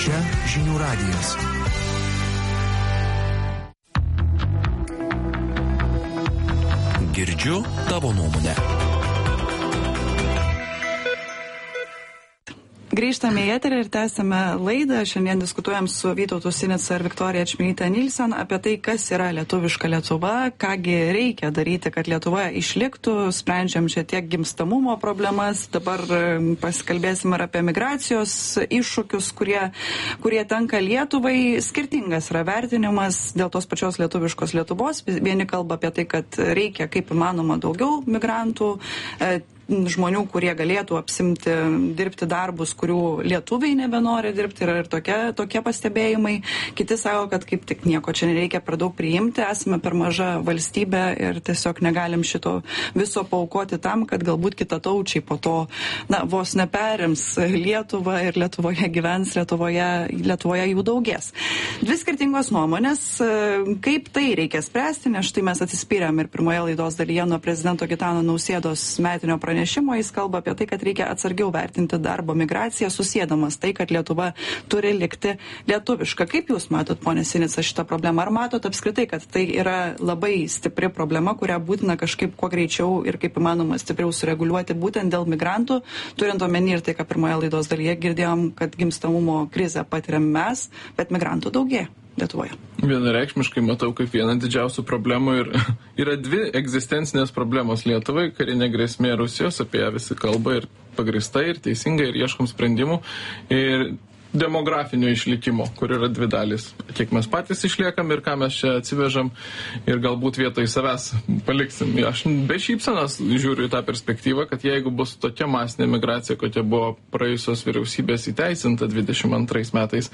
Čia Žinių radijas. Girdžiu tavo nuomonę. Grįžtame į eterį ir tęsime laidą. Šiandien diskutuojam su Vytautu Sinica ir Viktorija Čmilyte Nilsen apie tai, kas yra lietuviška Lietuva, kągi reikia daryti, kad Lietuva išliktų. Sprendžiam čia tiek gimstamumo problemas, dabar pasikalbėsim ir apie migracijos iššūkius, kurie tenka Lietuvai. Skirtingas yra vertinimas dėl tos pačios lietuviškos Lietuvos. Vieni kalba apie tai, kad reikia kaip įmanoma daugiau migrantų, žmonių, kurie galėtų apsimti dirbti darbus, kurių lietuviai nebenori dirbti, yra ir tokie pastebėjimai. Kiti sako, kad kaip tik nieko čia nereikia per daug priimti, esame per maža valstybė ir tiesiog negalim šito viso paaukoti tam, kad galbūt kitataučiai po to vos neperims Lietuvą ir Lietuvoje gyvens, Lietuvoje jų daugės. Dvi skirtingos nuomonės, kaip tai reikia spręsti, nes štai mes atsispyrėm ir pirmoje laidos dalyje nuo prezidento Gitano Nausėdos metinio pranešimo. Jis kalba apie tai, kad reikia atsargiau vertinti darbo migraciją, susėdamas tai, kad Lietuva turi likti lietuviška. Kaip Jūs matot, ponė Sinica, šitą problemą? Ar matot apskritai, kad tai yra labai stipri problema, kurią būtina kažkaip kuo greičiau ir kaip įmanoma stipriau sureguliuoti būtent dėl migrantų, turint omeny ir tai, ką pirmoje laidos dalyje girdėjom, kad gimstamumo krizę patiriam mes, bet migrantų daugėja Lietuvoje? Vienareikšmiškai matau kaip vieną didžiausių problemų ir yra dvi egzistencinės problemos Lietuvai, karinė grėsmė Rusijos, apie ją visi kalba ir pagrįstai, ir teisingai, ir ieškom sprendimų, ir demografinio išlikimo, kur yra dvi dalis. Kiek mes patys išliekam ir ką mes čia atsivežam ir galbūt vietoj savęs paliksim. Aš be šypsenos žiūriu į tą perspektyvą, kad jeigu bus tokia masinė migracija, kokia buvo praėjusios vyriausybės įteisinta 22 metais,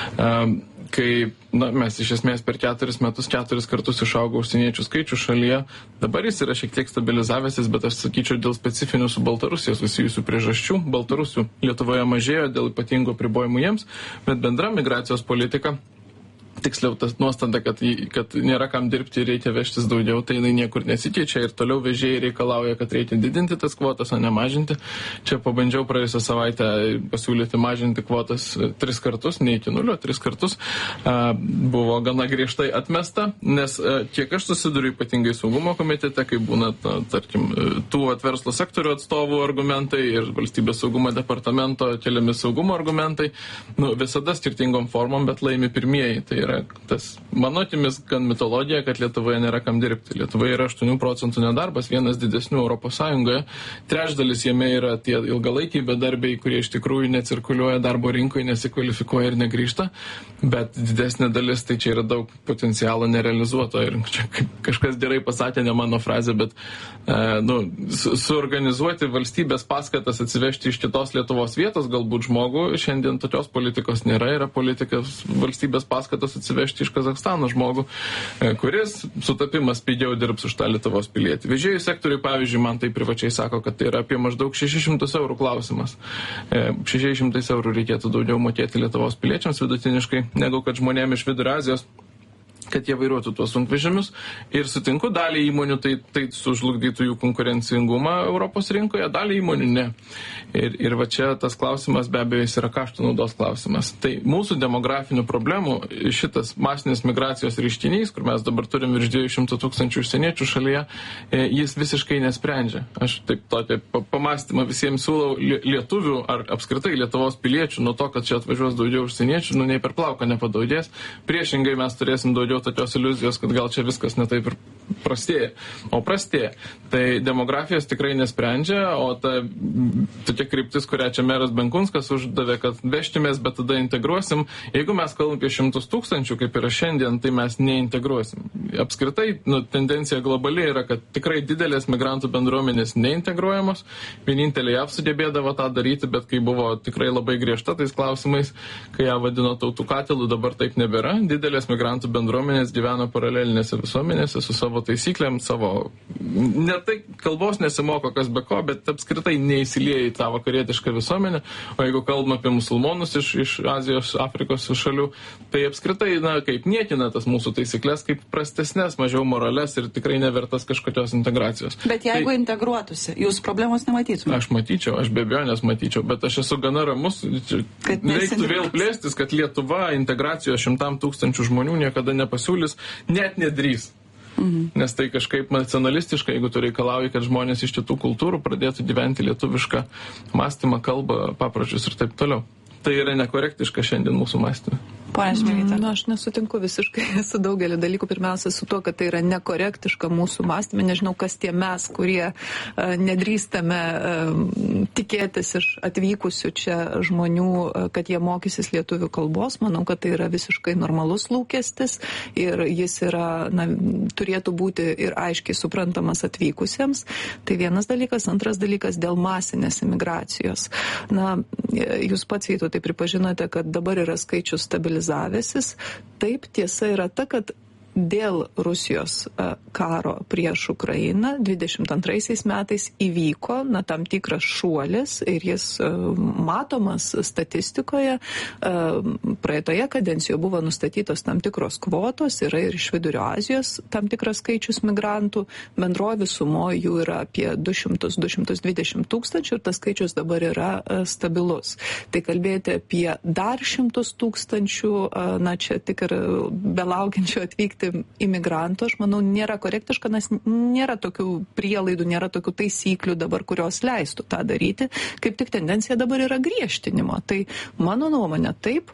kai mes iš esmės per 4 metus 4 kartus išaugo užsieniečių skaičių šalyje. Dabar jis yra šiek tiek stabilizavęsis, bet aš sakyčiau dėl specifinių su Baltarusija susijusių priežasčių. Baltarusių Lietuvoje mažėjo dėl ypatingų apribojimų jiems, bet bendra migracijos politika, tiksliau tas nuostata, kad nėra kam dirbti ir reikia vežtis daugiau, tai jinai niekur nesikeičia ir toliau vežėjai reikalauja, kad reikia didinti tas kvotas, o ne mažinti. Čia pabandžiau praėjusią savaitę pasiūlyti mažinti kvotas 3 kartus, ne iki 0, 3 kartus. Buvo gana griežtai atmesta, nes kiek aš susiduriu ypatingai saugumo komitete, kai būna, tarkim, tų verslo sektorių atstovų argumentai ir valstybės saugumo departamento keliami saugumo argumentai, visada skirtingom formom, bet laimi pirmieji. Tai yra tas, mano akimis, gan mitologija, kad Lietuvoje nėra kam dirbti. Lietuvoje yra 8% nedarbas, vienas didesnių Europos Sąjungoje. Trečdalis jame yra tie ilgalaikiai bedarbiai, kurie iš tikrųjų necirkuliuoja darbo rinkoje, nesikvalifikuoja ir negrįžta. Bet didesnė dalis, tai čia yra daug potencialo nerealizuoto. Ir čia kažkas gerai pasakė, ne mano frazė, bet suorganizuoti valstybės paskatas atsivežti iš kitos Lietuvos vietos, galbūt žmogų, šiandien tokios politikos nėra. Yra politikos valstybės paskatas atsivežti iš Kazachstano žmogų, kuris sutapimas pigiau dirbs už tą Lietuvos pilietį. Vežėjų sektoriui, pavyzdžiui, man tai privačiai sako, kad tai yra apie maždaug 600 eurų klausimas. 600 eurų reikėtų daugiau mokėti Lietuvos piliečiams vidutiniškai, negu kad žmonėm iš Vidurio Azijos, kad jie vairuotų tuos sunkvežimius. Ir sutinku, dalį įmonių tai sužlugdytų jų konkurencingumą Europos rinkoje, dalį įmonių ne. Ir va čia tas klausimas be abejo yra kaštų naudos klausimas. Tai mūsų demografinių problemų šitas masinės migracijos reiškinys, kur mes dabar turim virš 200 tūkstančių užsieniečių šalyje, jis visiškai nesprendžia. Aš taip tokį pamastymą visiems siūlau lietuvių ar apskritai Lietuvos piliečių nuo to, kad čia atvažiuos daugiau užsieniečių, nei per plauką nepadaugės. Priešingai mes turėsim daugiau tokios iliuzijos, kad gal čia viskas netaip ir prastėja. O prastėja. Tai demografijos tikrai nesprendžia, o ta tokia kryptis, kurią čia meras Benkunskas uždavė, kad vežtimės, bet tada integruosim. Jeigu mes kalbame apie 100 tūkstančių, kaip yra šiandien, tai mes neintegruosim. Apskritai, tendencija globali yra, kad tikrai didelės migrantų bendruomenės neintegruojamos. Vienintelė JAV sugebėdavo tą daryti, bet kai buvo tikrai labai griežta tais klausimais, kai ją vadino tautų katilu, dabar taip nebėra. Didelės migrantų bendruomenės bendruomenės gyvena paralelinėse visuomenėse su savo taisyklėm, savo, ne tai kalbos nesimoko kas be ko, bet apskritai neįsilieja į tą vakarietišką visuomenę, o jeigu kalbame apie musulmonus iš Azijos, Afrikos šalių, tai apskritai, kaip niekina tas mūsų taisyklės, kaip prastesnės, mažiau morales ir tikrai nevertas kažkokios integracijos. Bet jeigu integruotųsi, jūs problemos nematytumėte? Aš matyčiau, aš be abejonės matyčiau, bet aš esu gana ramus, reiktų vėl plėstis, kad Lietuva integracijos 100 000 žmonių niekada nepasiūlys, net nedrįs. Nes tai kažkaip nacionalistiškai, jeigu tu reikalauji, kad žmonės iš kitų kultūrų pradėtų gyventi lietuvišką mąstymą, kalbą, papročius ir taip toliau. Tai yra nekorektiška šiandien mūsų mąstymė. Pone Čmilyte. Aš nesutinku visiškai su daugeliu dalykų. Pirmiausia, su tuo, kad tai yra nekorektiška mūsų mąstymė. Nežinau, kas tie mes, kurie nedrįstame tikėtis iš atvykusių čia žmonių, kad jie mokysis lietuvių kalbos. Manau, kad tai yra visiškai normalus lūkestis ir jis yra, turėtų būti ir aiškiai suprantamas atvykusiems. Tai vienas dalykas. Antras dalykas dėl masinės imigracijos. Jūs pats, Vytautai, pripažinote, kad dabar yra skaičius stabilizavęsis. Taip, tiesa yra ta, kad dėl Rusijos karo prieš Ukrainą 22 metais įvyko tam tikras šuolis ir jis matomas statistikoje. Praeitoje kadencijoje buvo nustatytos tam tikros kvotos, yra ir iš Vidurio Azijos tam tikras skaičius migrantų. Bendroji visumoje jų yra apie 200-220 tūkstančių ir tas skaičius dabar yra stabilus. Tai kalbėti apie dar 100 tūkstančių, čia tik ir belaukiančių atvykti imigrantų, aš manau, nėra korektiška, nes nėra tokių prielaidų, nėra tokių taisyklių dabar, kurios leistų tą daryti. Kaip tik tendencija dabar yra griežtinimo. Tai mano nuomonė, taip,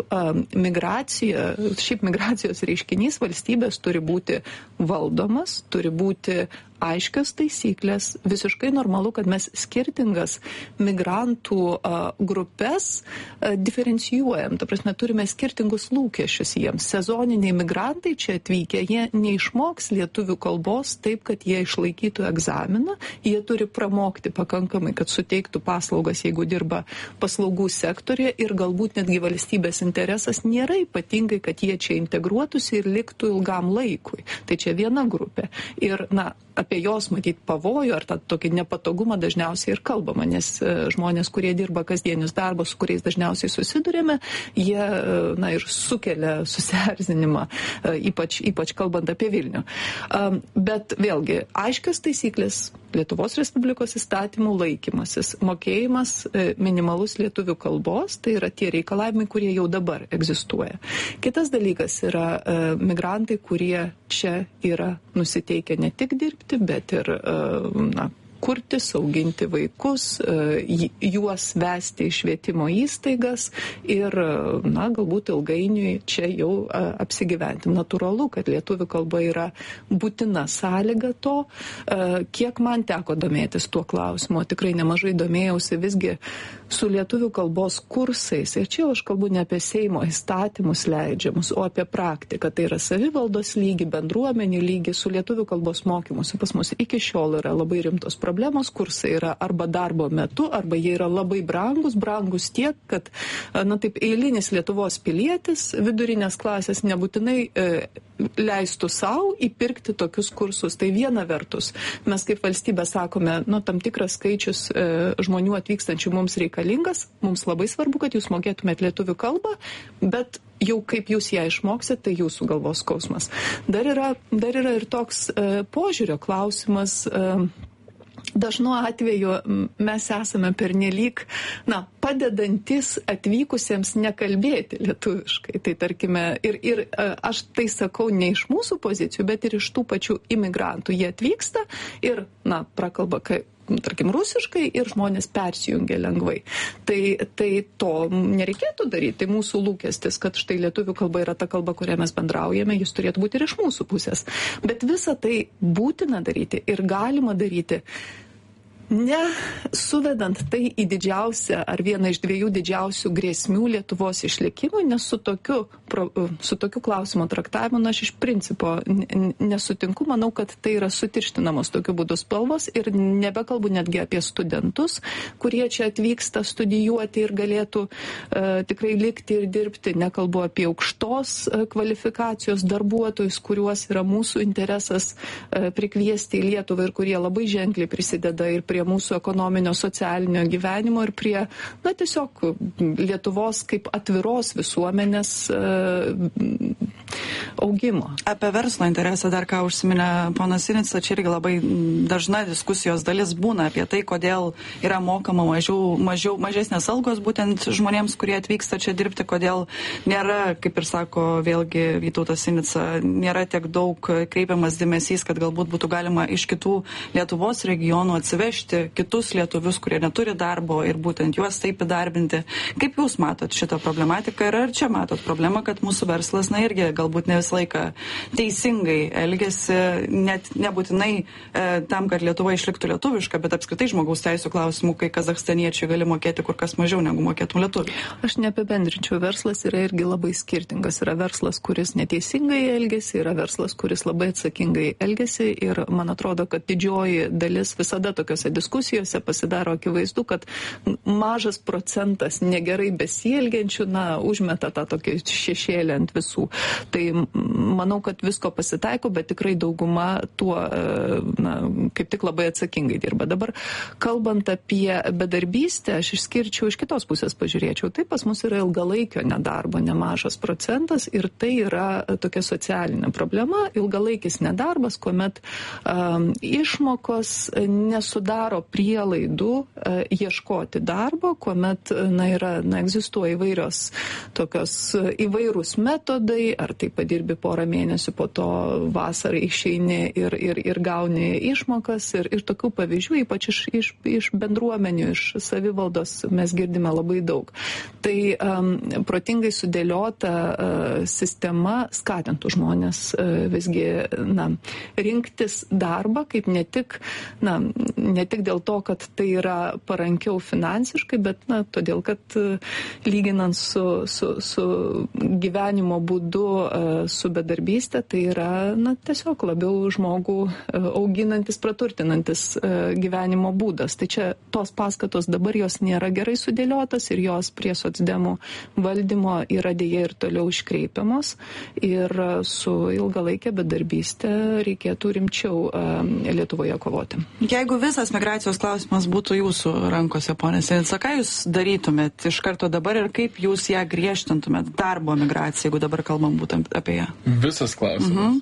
migracijos reiškinys valstybės turi būti valdomas, turi būti aiškios taisyklės, visiškai normalu, kad mes skirtingas migrantų grupės diferencijuojam. Ta prasme, turime skirtingus lūkesčius jiems. Sezoniniai migrantai čia atvykę, jie neišmoks lietuvių kalbos taip, kad jie išlaikytų egzaminą. Jie turi pramokti pakankamai, kad suteiktų paslaugas, jeigu dirba paslaugų sektorėje ir galbūt netgi valstybės interesas nėra ypatingai, kad jie čia integruotųsi ir liktų ilgam laikui. Tai čia viena grupė. Ir, apie jos matyti pavojų ar tą tokį nepatogumą dažniausiai ir kalbama, nes žmonės, kurie dirba kasdienius darbus, su kuriais dažniausiai susidurėme, jie ir sukelia susierzinimą, ypač kalbant apie Vilnių. Bet vėlgi, aiškios taisyklės, Lietuvos Respublikos įstatymų laikymasis, mokėjimas minimalus lietuvių kalbos, tai yra tie reikalavimai, kurie jau dabar egzistuoja. Kitas dalykas yra migrantai, kurie čia yra nusiteikę ne tik dirbti, bet ir kurtis, auginti vaikus, juos vesti į švietimo įstaigas ir, galbūt ilgainiui čia jau apsigyventi. Natūralu, kad lietuvių kalba yra būtina sąlyga to. Kiek man teko domėtis tuo klausimu, tikrai nemažai domėjausi visgi su lietuvių kalbos kursais. Ir čia aš kalbu ne apie Seimo įstatymus leidžiamus, o apie praktiką. Tai yra savivaldos lygį, bendruomenių lygį, su lietuvių kalbos mokymusi. Pas mus iki šiol yra labai rimtos problemos, kursai yra arba darbo metu, arba jie yra labai brangus tiek, kad, taip, eilinis Lietuvos pilietis vidurinės klasės nebūtinai leistų savo įpirkti tokius kursus. Tai viena vertus, mes kaip valstybė sakome, tam tikras skaičius žmonių atvykstančių mums reikalingas, mums labai svarbu, kad jūs mokėtumėt lietuvių kalbą, bet jau kaip jūs ją išmoksit, tai jūsų galvos skausmas. Dar yra ir toks požiūrio klausimas. Dažnu atveju mes esame pernelyg, padedantis atvykusiems nekalbėti lietuviškai. Tai tarkime, ir aš tai sakau ne iš mūsų pozicijų, bet ir iš tų pačių imigrantų. Jie atvyksta ir, prakalba, tarkim, rusiškai ir žmonės persijungia lengvai. Tai to nereikėtų daryti. Tai mūsų lūkestis, kad štai lietuvių kalba yra ta kalba, kurią mes bendraujame, jis turėtų būti ir iš mūsų pusės. Bet visą tai būtina daryti ir galima daryti Nesuvedant tai į didžiausią ar vieną iš dviejų didžiausių grėsmių Lietuvos išlikimui, nes su tokiu klausimo traktavimu aš iš principo nesutinku. Manau, kad tai yra sutirštinamos tokiu būdu spalvos ir nebekalbu netgi apie studentus, kurie čia atvyksta studijuoti ir galėtų tikrai likti ir dirbti. Nekalbu apie aukštos kvalifikacijos darbuotojus, kuriuos yra mūsų interesas prikviesti į Lietuvą ir kurie labai ženkliai prisideda ir prie mūsų ekonominio, socialinio gyvenimo ir prie, tiesiog Lietuvos kaip atviros visuomenės augimo. Apie verslo interesą dar ką užsiminė ponas Sinica, čia irgi labai dažna diskusijos dalis būna apie tai, kodėl yra mokama mažesnės algos būtent žmonėms, kurie atvyksta čia dirbti, kodėl nėra, kaip ir sako vėlgi Vytautas Sinica, nėra tiek daug kreipiamas dėmesys, kad galbūt būtų galima iš kitų Lietuvos regionų atsivežti kitus lietuvius, kurie neturi darbo ir būtent juos taip įdarbinti. Kaip jūs matot šitą problematiką ir ar čia matot problemą, kad mūsų verslas, irgi galbūt ne visą laiką teisingai elgesi, net nebūtinai tam, kad Lietuva išliktų lietuviška, bet apskritai žmogaus teisų klausimų, kai kazachstaniečiai gali mokėti kur kas mažiau negu mokėtum lietuvių. Aš neapibendrinčiau, verslas yra irgi labai skirtingas. Yra verslas, kuris neteisingai elgesi, yra verslas, kuris labai atsakingai elgesi ir man atrodo, kad didžioji dalis visada tokiose diskusijose pasidaro akivaizdu, kad mažas procentas negerai besielgiančių, užmeta tą tokį šešėlį ant visų. Tai manau, kad visko pasitaiko, bet tikrai dauguma tuo, kaip tik labai atsakingai dirba. Dabar, kalbant apie bedarbystę, aš išskirčiau iš kitos pusės pažiūrėčiau. Tai pas mus yra ilgalaikio nedarbo nemažas procentas ir tai yra tokia socialinė problema. Ilgalaikis nedarbas, kuomet išmokos nesudaro prielaidų ieškoti darbo, kuomet egzistuoja įvairūs metodai, ar tai padirbi porą mėnesių, po to vasarą išeini ir gauni išmokas ir tokių pavyzdžių, ypač iš bendruomenių, iš savivaldos mes girdime labai daug. Tai protingai sudėliota sistema skatintų žmonės visgi rinktis darbą, kaip ne tik dėl to, kad tai yra parankiau finansiškai, bet todėl, kad lyginant su gyvenimo būdu, su bedarbystė, tai yra tiesiog labiau žmogų auginantis, praturtinantis gyvenimo būdas. Tai čia tos paskatos dabar jos nėra gerai sudėliotas ir jos prie socdemų valdymo yra dėja ir toliau iškreipiamos ir su ilgalaikė bedarbystė reikėtų rimčiau Lietuvoje kovoti. Jeigu visas migracijos klausimas būtų jūsų rankose, ponė Sinica, ką jūs darytumėt iš karto dabar ir kaip jūs ją griežtintumėt, darbo migraciją, jeigu dabar kalbam būtent apie ją? Visas klausimas.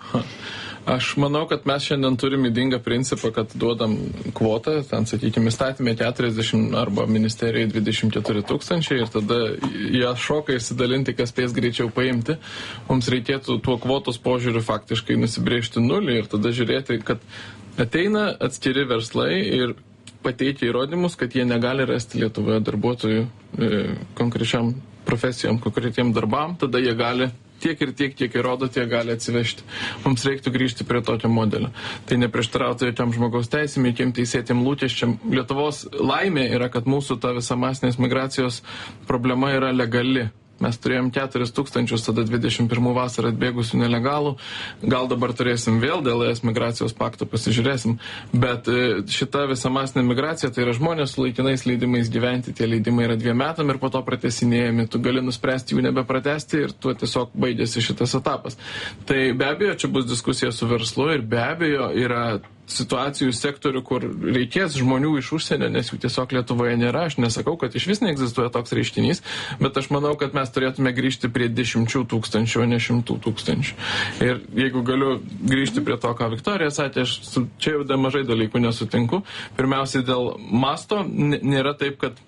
Aš manau, kad mes šiandien turim įdingą principą, kad duodam kvotą, ten, sakykime, įstatymė 40 arba ministerijai 24 tūkstančiai ir tada jie šoka įsidalinti, kas spės greičiau paimti. Mums reikėtų tuo kvotos požiūriu faktiškai nusibrėžti nulį ir tada žiūrėti, kad ateina atskiri verslai ir pateikia įrodymus, kad jie negali rasti Lietuvoje darbuotojų konkrečiam profesijom, konkretiem darbam, tada jie gali tiek ir tiek įrodo, tiek gali atsivežti. Mums reiktų grįžti prie tokio modelio. Tai neprieštarautų jokiam žmogaus teisėm, jokiem teisėtiem lūkesčiam. Lietuvos laimė yra, kad mūsų ta visa masinės migracijos problema yra legali. Mes turėjom 4000, tada 21 vasarą atbėgusių nelegalų. Gal dabar turėsim vėl dėl ES migracijos pakto, pasižiūrėsim. Bet šita visa masinė migracija, tai yra žmonės su laikinais leidimais gyventi. Tie leidimai yra 2 metam ir po to pratesinėjami. Tu gali nuspręsti jų nebepratesti ir tuo tiesiog baigėsi šitas etapas. Tai be abejo, čia bus diskusija su verslu ir be abejo yra situacijų sektorių, kur reikės žmonių iš užsienio, nes jų tiesiog Lietuvoje nėra. Aš nesakau, kad iš vis neegzistuoja toks reiškinys, bet aš manau, kad mes turėtume grįžti prie 10 tūkstančių, o ne 100 tūkstančių. Ir jeigu galiu grįžti prie to, ką Viktorija sakė, aš čia jau mažai dalykų nesutinku. Pirmiausiai dėl masto nėra taip, kad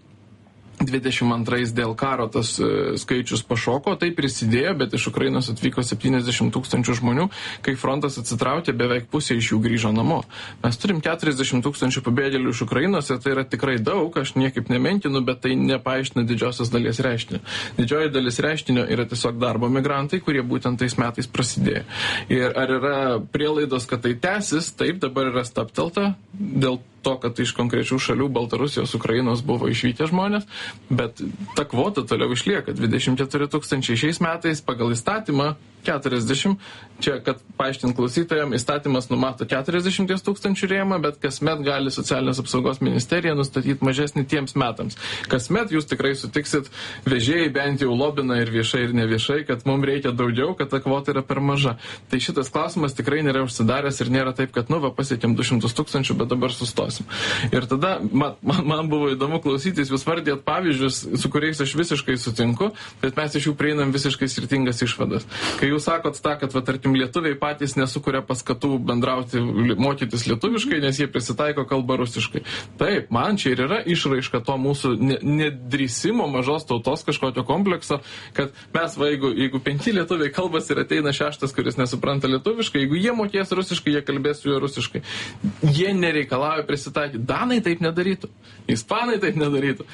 22 dėl karo tas skaičius pašoko, tai prisidėjo, bet iš Ukrainos atvyko 70 tūkstančių žmonių, kai frontas atsitraukė, beveik pusė iš jų grįžo namo. Mes turim 40 tūkstančių pabėgėlių iš Ukrainos ir tai yra tikrai daug, aš niekaip nemenkinu, bet tai nepaaiškina didžiosios dalies reiškinio. Didžioji dalis reiškinio yra tiesiog darbo migrantai, kurie būtent tais metais prasidėjo. Ir ar yra prielaidos, kad tai tęsis? Taip, dabar yra stabtelta dėl to, kad iš konkrečių šalių Baltarusijos, Ukrainos buvo išvykę žmonės, bet ta kvota toliau išlieka 24 000 šiais metais pagal įstatymą 40. Čia, kad paaiškint klausytojams, įstatymas numato 40 000 rėmą, bet kasmet gali socialinės apsaugos ministerija nustatyti mažesnį tiems metams. Kasmet jūs tikrai sutiksit, vežėjai bent jau lobina ir viešai, ir neviešai, kad mums reikia daugiau, kad ta kvota yra per maža. Tai šitas klausimas tikrai nėra užsidaręs ir nėra taip, kad pasiekėm 200 000, bet dabar sustosim. Ir tada man buvo įdomu klausytis, jūs vardėt pavyzdžius, su kuriais aš visiškai sutinku, bet mes iš jų prieinam visiškai skirtingas išvadas. Kai jūs sakot tą, kad, tarkim, lietuviai patys nesukuria paskatų bendrauti, mokytis lietuviškai, nes jie prisitaiko kalbą rusiškai. Taip, man čia ir yra išraiška to mūsų nedrįsimo mažos tautos kažkokio komplekso, kad mes, jeigu 5 lietuviai kalbas ir ateina 6, kuris nesupranta lietuviškai, jeigu jie mokės rusiškai, jie kalbės su juo rusiškai. Jie nereikalauja prisitaikyti. Danai taip nedarytų. Ispanai taip nedarytų.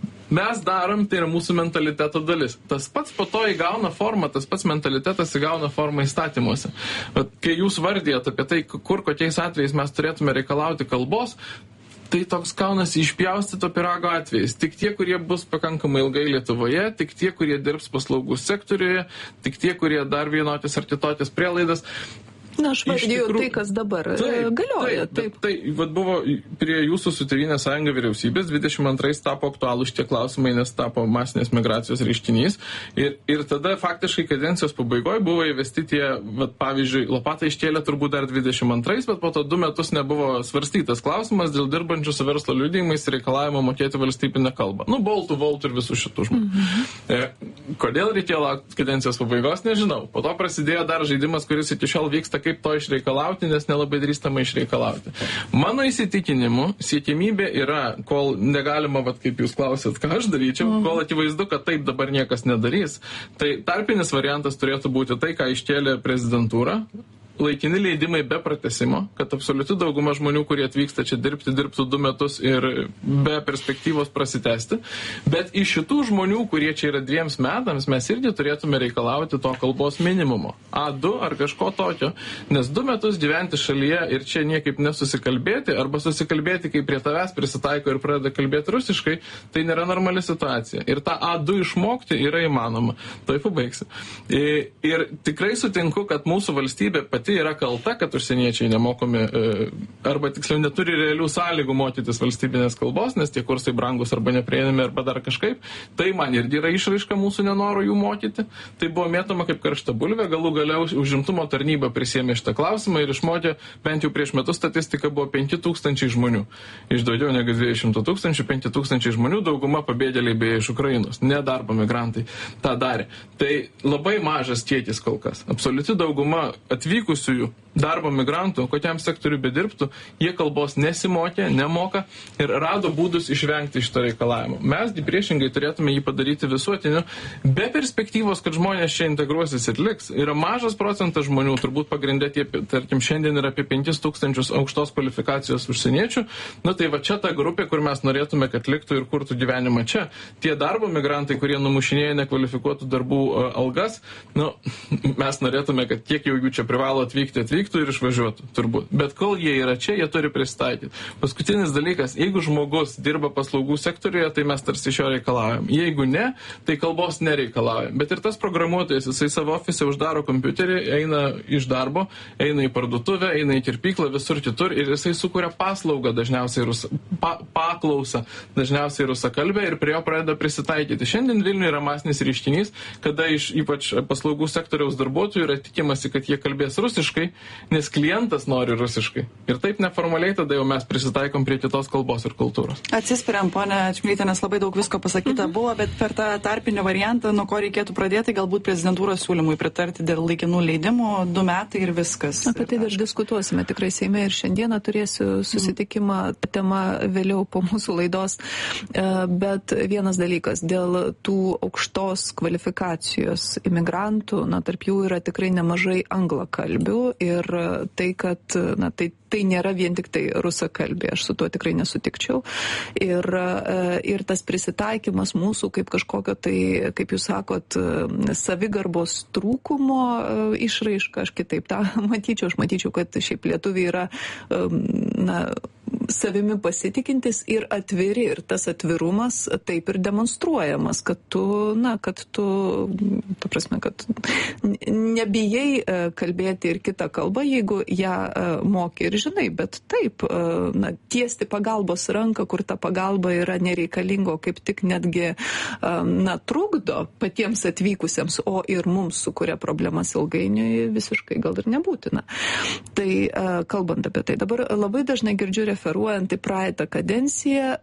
Mes darom, tai yra mūsų mentaliteto dalis. Tas pats po to įgauna formą, tas pats mentalitetas įgauna formą įstatymuose. Bet kai jūs vardėjate apie tai, kur kokiais atvejais mes turėtume reikalauti kalbos, tai toks kaunasi išpjaustyto pyrago atvejais. Tik tie, kurie bus pakankamai ilgai Lietuvoje, tik tie, kurie dirbs paslaugų sektoriuje, tik tie, kurie dar vienokias ar kitokias prielaidas. Na, aš vardėjau tai, kas dabar galioja. Taip. Tai buvo prie jūsų su Tėvynės sąjunga vyriausybės, 22 tapo aktualūs šitie klausimai, nes tapo masinės migracijos reiškinys. Ir tada faktiškai kadencijos pabaigoje buvo įvesti tie, pavyzdžiui, Lopata iškėlė turbūt dar 22, bet po to 2 metus nebuvo svarstytas klausimas dėl dirbančių su verslo liudijimais reikalavimo mokėti valstybinę kalbą. Boltų, Voltų ir visų šitų žmonių. Kodėl reikėjo laukti kadencijos pabaigos, nežinau. Po to prasidėjo dar žaidimas, kuris iki šiol vyksta, kaip to išreikalauti, nes nelabai drįstama išreikalauti. Mano įsitikinimu, siekiamybė yra, kol negalima, kaip jūs klausėt, ką aš daryčiau, kol akivaizdu, kad taip dabar niekas nedarys, tai tarpinis variantas turėtų būti tai, ką iškėlė prezidentūra. Laikini leidimai be pratęsimo, kad absoliuti dauguma žmonių, kurie atvyksta čia dirbtų 2 metus ir be perspektyvos prasitęsti. Bet iš šitų žmonių, kurie čia yra 2 metams, mes irgi turėtume reikalauti to kalbos minimumo. A2 ar kažko tokio. Nes 2 metus gyventi šalyje ir čia niekaip nesusikalbėti, arba susikalbėti, kai prie tavęs prisitaiko ir pradeda kalbėti rusiškai, tai nėra normali situacija. Ir tą A2 išmokti yra įmanoma. Tuoj pabaigsiu. Ir tikrai sutinku, kad mūsų valstybė pati yra kalta, kad užsieniečiai nemokomi, arba tiksliau neturi realių sąlygų mokytis valstybinės kalbos, nes tie kursai brangus arba neprieinami arba dar kažkaip. Tai man irgi yra išraiška mūsų nenoro jų mokyti. Tai buvo mėtoma kaip karšta bulvė, galų galiau užimtumo tarnyba prisėmė šitą klausimą ir išmokė, bent jau prieš metus statistika buvo 5000 žmonių. Iš daugiau negu 200 000, 5000 žmonių, dauguma pabėgėliai beje iš Ukrainos, nedarbo migrantai tą darė. Tai labai mažas kiekis kol kas. Absoliuti dauguma atvykusių darbo migrantų, kokiam sektoriu bedirbtų, jie kalbos nesimokė, nemoka ir rado būdus išvengti šito reikalavimo. Mes priešingai turėtume jį padaryti visuotiniu, be perspektyvos, kad žmonės čia integruosis ir liks. Yra mažas procentas žmonių, turbūt pagrindė tie, tarkim, šiandien yra apie 5000 aukštos kvalifikacijos užsieniečių. Tai va čia ta grupė, kur mes norėtume, kad liktų ir kurtų gyvenimą čia. Tie darbo migrantai, kurie numušinėja nekvalifikuotų darbų algas, mes norėtume, kad kiek jau jų čia privalo atvyktų ir išvažiuotų, turbūt. Bet kol jie yra čia, jie turi prisitaikyti. Paskutinis dalykas, jeigu žmogus dirba paslaugų sektoriuje, tai mes tarsi iš jo reikalaujam. Jeigu ne, tai kalbos nereikalaujam. Bet ir tas programuotojas, jisai savo ofise uždaro kompiuterį, eina iš darbo, eina į parduotuvę, eina į kirpyklą, visur kitur ir jisai sukuria paslaugą, dažniausiai paklausą, dažniausiai rusakalbę ir prie jo pradeda prisitaikyti. Šiandien Vilniuje yra masinis reiškinys, kada iš ypač paslaugų sektoriaus darbuotojų yra tikimasi, kad jie kalbės rusiškai, nes klientas nori rusiškai. Ir taip neformaliai tada jau mes prisitaikom prie kitos kalbos ir kultūros. Atsispiriam, ponia Čmilytė, nes labai daug visko pasakyta buvo, bet per tą tarpinį variantą, nuo ko reikėtų pradėti, galbūt prezidentūros siūlymui pritarti dėl laikinų leidimų, 2 metai ir viskas. Apie tai dar diskutuosime tikrai Seime ir šiandieną turėsiu susitikimą tema vėliau po mūsų laidos. Bet vienas dalykas, dėl tų aukštos kvalifikacijos imigrantų, tarp jų yra tikrai nemažai anglakalbių ir tai, kad tai nėra vien tik tai rusakalbė, aš su tuo tikrai nesutikčiau. Ir tas prisitaikymas mūsų kaip kažkokio tai, kaip jūs sakot, savigarbos trūkumo išraiška, aš kitaip tą matyčiau. Aš matyčiau, kad šiaip lietuviai yra savimi pasitikintis ir atviri. Ir tas atvirumas taip ir demonstruojamas, kad tu, ta prasme, kad nebijai kalbėti ir kitą kalbą, jeigu ją moki ir žinai. Bet taip, tiesti pagalbos ranką, kur ta pagalba yra nereikalinga, kaip tik netgi trukdo patiems atvykusiems, o ir mums sukuria problemas ilgainiui, visiškai gal ir nebūtina. Tai kalbant apie tai, dabar labai dažnai girdžiu referuojant į praeitą kadenciją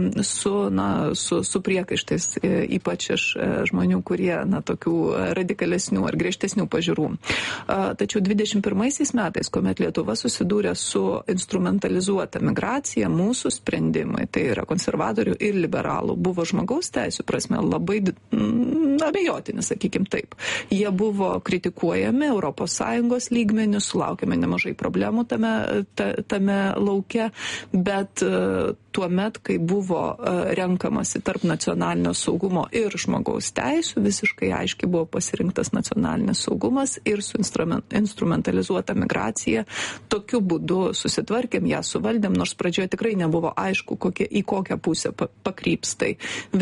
su priekaištais, ypač iš žmonių, kurie tokių radikalesnių ar griežtesnių pažiūrų. Tačiau 21 metais, kuomet Lietuva susidūrė su instrumentalizuota migracija, mūsų sprendimai, tai yra konservatorių ir liberalų, buvo žmogaus teisų prasme labai abejotini, sakykim taip. Jie buvo kritikuojami ES lygmeniu, sulaukėme nemažai problemų tame lauke, bet tuomet, kai buvo renkamasi tarp nacionalinio saugumo ir žmogaus teisų, visiškai aiškiai buvo pasirinktas nacionalinis saugumas ir su instrumentalizuota migracija. Tokiu būdu susitvarkėm, ją suvaldėm, nors pradžioje tikrai nebuvo aišku, į kokią pusę pakryps tai.